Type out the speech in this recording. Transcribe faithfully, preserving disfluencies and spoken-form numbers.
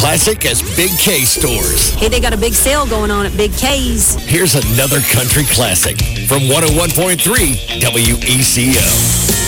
classic as Big K stores. Hey, they got a big sale going on at Big K's. Here's another country classic from one oh one point three W E C O.